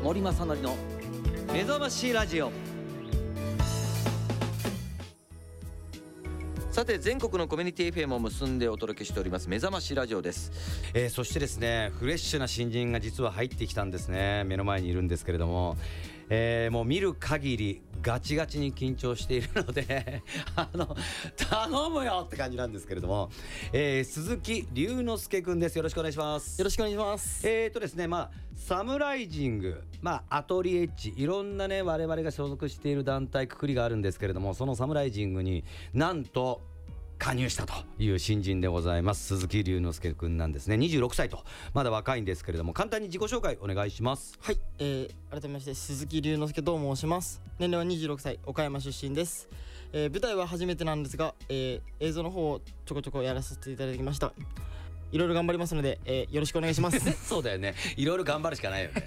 森正則の目覚ましラジオ。さて全国のコミュニティ FM を結んでお届けしております目覚ましラジオです。そしてですね、フレッシュな新人が実は入ってきたんですね。目の前にいるんですけれども、もう見る限りガチガチに緊張しているので頼むよって感じなんですけれども、鈴木隆之介くんです。よろしくお願いします。 よろしくお願いします。 ですね、サムライジング、アトリエッジ、いろんなね我々が所属している団体くくりがあるんですけれども、そのサムライジングになんと加入したという新人でございます。鈴木隆之介くんなんですね。26歳とまだ若いんですけれども、簡単に自己紹介お願いします。 はい、改めまして鈴木隆之介と申します。年齢は26歳、岡山出身です。舞台は初めてなんですが、映像の方をちょこちょこやらせていただきました。いろいろ頑張りますので、よろしくお願いしますそうだよね、いろいろ頑張るしかないよね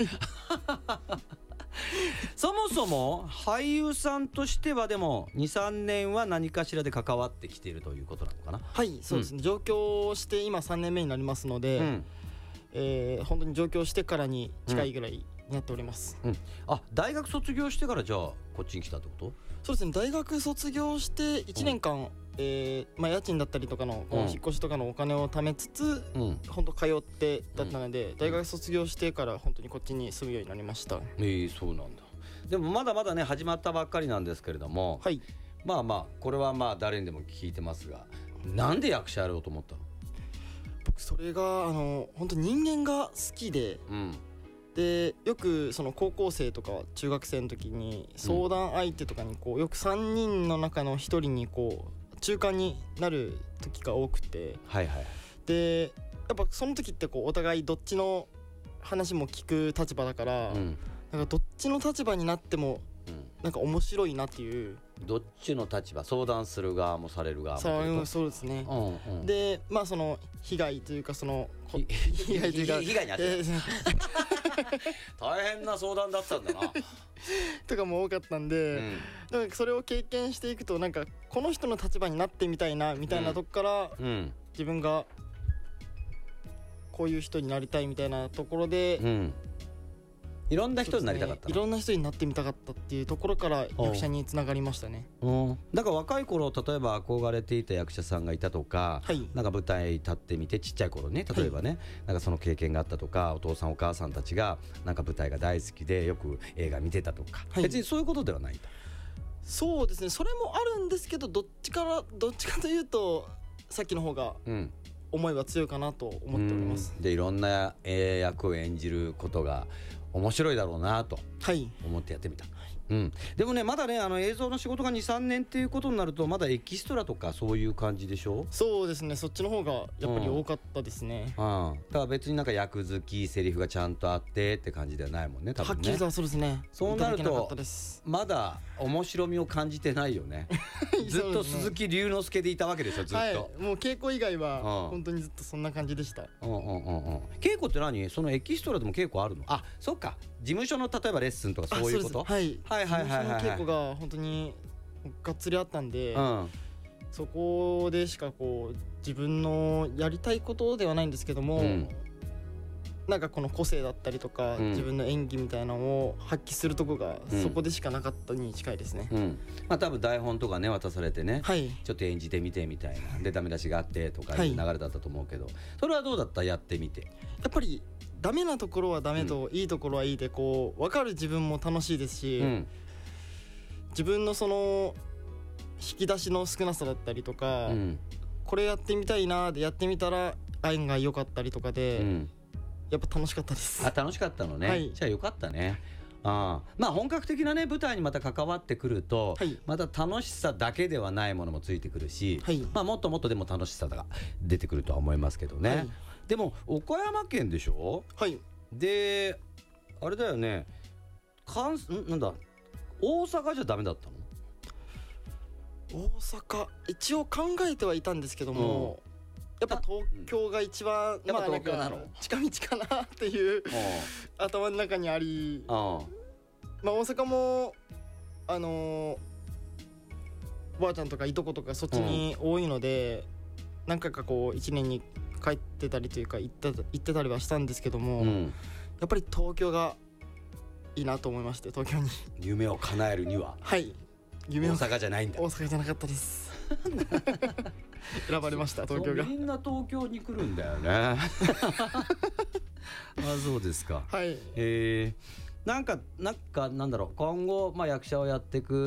そもそも俳優さんとしてはでも 2,3 年は何かしらで関わってきているということなのかな。 はい、そうですね、上京して今3年目になりますので、本当に上京してからに近いぐらいになっております。 大学卒業してからじゃあこっちに来たってこと？ そうですね、大学卒業して1年間、家賃だったりとかの、引っ越しとかのお金を貯めつつ、本当通ってだったので、大学卒業してから本当にこっちに住むようになりました。 そうなんだ。でもまだまだね始まったばっかりなんですけれども、 はい、 これは誰にでも聞いてますが、なんで役者やろうと思ったの？ 僕それが本当人間が好きで、でよくその高校生とか中学生の時に相談相手とかによく3人の中の1人に中間になる時が多くて、でやっぱその時ってお互いどっちの話も聞く立場だから、なんかどっちの立場になってもなんか面白いなっていう。 どっちの立場？相談する側もされる側も。そうですね、でその被害というか被害というか被害に遭って大変な相談だったんだなとかも多かったんで、なんかそれを経験していくと、なんかこの人の立場になってみたいなみたいなとこから、自分がこういう人になりたいみたいなところで、 いろんな人になりたかった、 いろんな人になってみたかったっていうところから役者につながりましたね。 だから若い頃例えば憧れていた役者さんがいたとか、なんか舞台立ってみてちっちゃい頃ね、例えばね、なんかその経験があったとか、お父さんお母さんたちがなんか舞台が大好きでよく映画見てたとか、別にそういうことではないんだ。 そうですね、それもあるんですけど、どっちかというとさっきの方が思いは強いかなと思っております。 でいろんな役を演じることが面白いだろうなと思ってやってみた。でもねまだね映像の仕事が 2,3 年っていうことになると、まだエキストラとかそういう感じでしょ？ そうですね、そっちの方がやっぱり多かったですね。 だから別になんか役付きセリフがちゃんとあってって感じではないもんね、多分ね。 はっきりとはそうですね。 そうなるとまだ面白みを感じてないよねずっと鈴木隆之介でいたわけでしょ、ずっと。 もう稽古以外は本当にずっとそんな感じでした。 稽古って何？そのエキストラでも稽古あるの？そっか、事務所の例えばレッスンとかそういうこと？ 事務所の稽古が本当にがっつりあったんで、そこでしか自分のやりたいことではないんですけども、なんかこの個性だったりとか、自分の演技みたいなのを発揮するとこがそこでしかなかったに近いですね。 多分台本とかね渡されてね、ちょっと演じてみてみたいなでダメ出しがあってとかいう流れだったと思うけど、それはどうだった？やってみて。 やっぱりダメなところはダメと、いいところはいいで分かる自分も楽しいですし、自分のその引き出しの少なさだったりとか、これやってみたいなでやってみたら案が良かったりとかで、やっぱ楽しかったです。 楽しかったのね。じゃあよかったね。本格的なね舞台にまた関わってくると、また楽しさだけではないものもついてくるし、もっともっとでも楽しさが出てくるとは思いますけどね。でも岡山県でしょ？であれだよね、なんだ大阪じゃダメだったの？ 大阪一応考えてはいたんですけども、やっぱ東京が一番東京なの？ 近道かなっていう頭の中にあり、大阪もばあちゃんとかいとことかそっちに多いので、何回か1年に帰ってたりというか行ってたりはしたんですけども、やっぱり東京がいいなと思いまして、東京に。 夢を叶えるには。 はい。 大阪じゃないんだ。 大阪じゃなかったです。選ばれました、東京が。 みんな東京に来るんだよね。あ、そうですか。 はい。 なんだろう、今後、役者をやっていく